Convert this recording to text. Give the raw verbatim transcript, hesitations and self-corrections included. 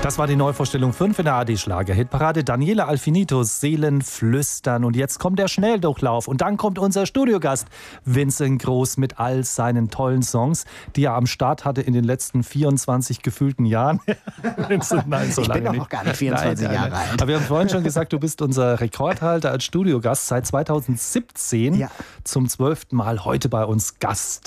Das war die Neuvorstellung fünf in der A D-Schlager-Hitparade. Daniela Alfinitos, Seelenflüstern. Und jetzt kommt der Schnelldurchlauf. Und dann kommt unser Studiogast Vincent Groß mit all seinen tollen Songs, die er am Start hatte in den letzten vierundzwanzig gefühlten Jahren. Vincent, nein, so ich lange bin doch nicht. noch gar nicht vierundzwanzig Nein, nein, Jahre nein. alt. Aber wir haben vorhin schon gesagt, du bist unser Rekordhalter als Studiogast seit zweitausendsiebzehn Ja. zum zwölften Mal heute bei uns Gast.